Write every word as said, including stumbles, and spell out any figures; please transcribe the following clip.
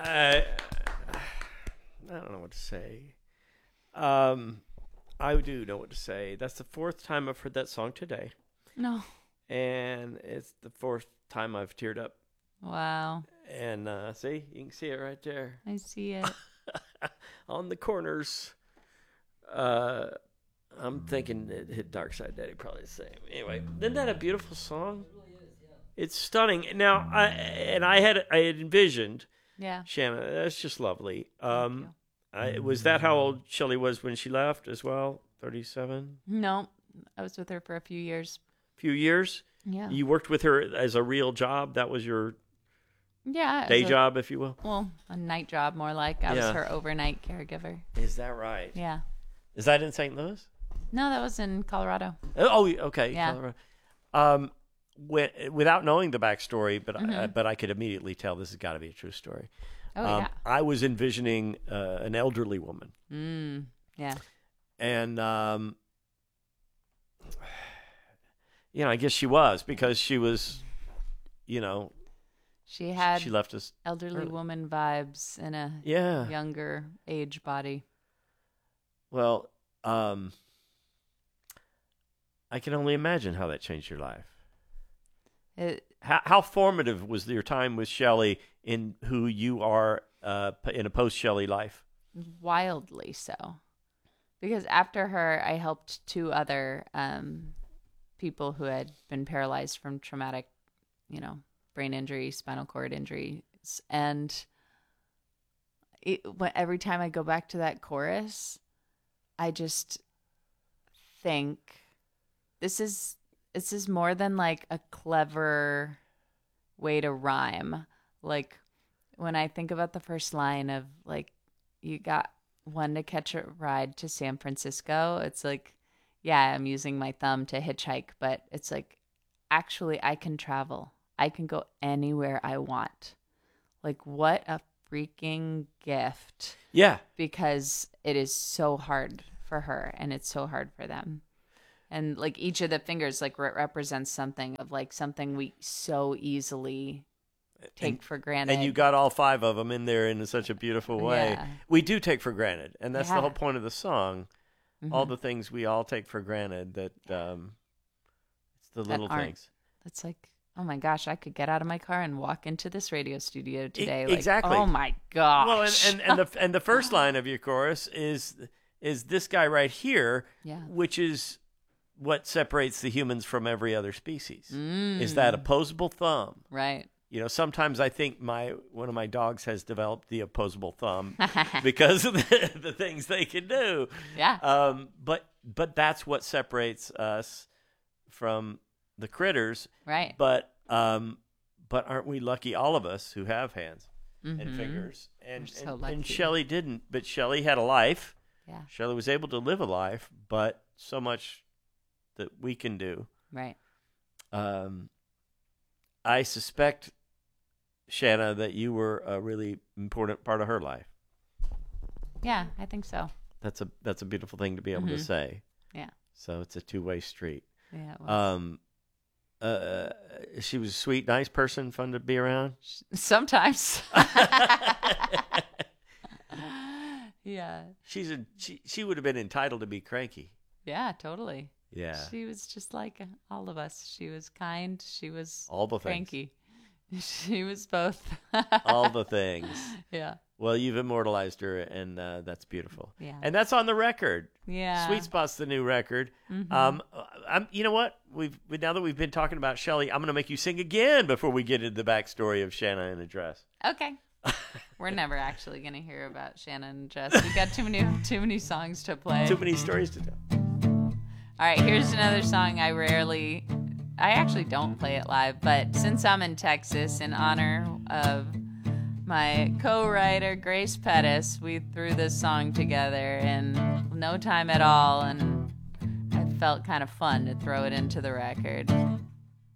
I, I don't know what to say. Um, I do know what to say. That's the fourth time I've heard that song today. No. And it's the fourth time I've teared up. Wow. And uh, see, you can see it right there. I see it. On the corners. Uh, I'm thinking it hit Dark Side Daddy probably the same. Anyway, isn't that a beautiful song? It's stunning. Now, I and I had I had envisioned, Yeah. Shanna, that's just lovely. Um, I, was that how old Shelley was when she left as well? thirty-seven? No, I was with her for a few years. Few years? Yeah. You worked with her as a real job? That was your Yeah. day a, job, if you will? Well, a night job more like. I Yeah. was her overnight caregiver. Is that right? Yeah. Is that in Saint Louis? No, that was in Colorado. Oh, okay. Yeah. Colorado. Um, when, without knowing the backstory, but Mm-hmm. I, but I could immediately tell this has got to be a true story. Oh, um, yeah. I was envisioning uh, an elderly woman, Mm, yeah. and um, you know, I guess she was because she was, you know, She had she left us. elderly early. woman vibes in a Yeah. younger age body. Well, um, I can only imagine how that changed your life. It, How, how formative was your time with Shelley in who you are uh, in a post-Shelley life? wildly so. Because after her, I helped two other um, people who had been paralyzed from traumatic, you know, brain injury, spinal cord injuries. And it, when, every time I go back to that chorus, I just think this is this is more than like a clever way to rhyme. Like when I think about the first line of like, you got one to catch a ride to San Francisco. It's like, yeah, I'm using my thumb to hitchhike, but it's like, actually, I can travel. I can go anywhere I want. Like, what a freaking gift. Yeah. Because it is so hard for her and it's so hard for them. And like each of the fingers like re- represents something of like something we so easily take and, for granted. And you got all five of them in there in such a beautiful way. Yeah. We do take for granted, and that's Yeah. the whole point of the song. Mhm. All the things we all take for granted, that um, it's the That little aren't. things. It's like, oh my gosh, I could get out of my car and walk into this radio studio today. E- Like, exactly. oh my gosh. Well, and, and, and, the, and the first line of your chorus is is this guy right here, Yeah. which is what separates the humans from every other species, Mm. is that opposable thumb. Right. You know, sometimes I think my one of my dogs has developed the opposable thumb because of the, the things they can do. Yeah. Um, but but that's what separates us from the critters. Right. But um, but aren't we lucky, all of us who have hands and Mhm. fingers? And We're so and, lucky. and Shelley didn't, but Shelley had a life. Yeah. Shelley was able to live a life, but so much that we can do. Right. Um, I suspect, Shanna, that you were a really important part of her life. Yeah, I think so. That's a that's a beautiful thing to be able to Mhm. say. Yeah. So it's a two-way street. Yeah. It was. Um, uh, she was a sweet, nice person, fun to be around. Sometimes. Yeah. She's a she. She would have been entitled to be cranky. Yeah, totally. Yeah, She was just like all of us. She was kind. She was all the things. cranky. She was both. All the things. Yeah. Well, you've immortalized her, and uh, that's beautiful. Yeah. And that's on the record. Yeah. Sweet Spot's the new record. Mhm. Um, I'm, you know what? We've now that we've been talking about Shelley, I'm going to make you sing again before we get into the backstory of Shanna in a Dress. Okay. We're never actually gonna hear about Shannon and Jess. We got too many too many songs to play. Too many stories to tell. All right, here's another song I rarely, I actually don't play it live, but since I'm in Texas, in honor of my co-writer Grace Pettis, we threw this song together in no time at all, and it felt kind of fun to throw it into the record.